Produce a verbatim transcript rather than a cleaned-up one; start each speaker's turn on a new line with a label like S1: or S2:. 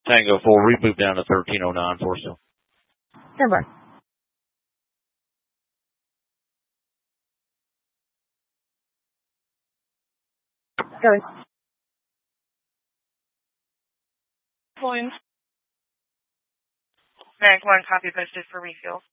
S1: Tango four, remove down to thirteen oh nine for still.
S2: Stand by. Going.
S3: Point. Mag one, copy posted for refuel.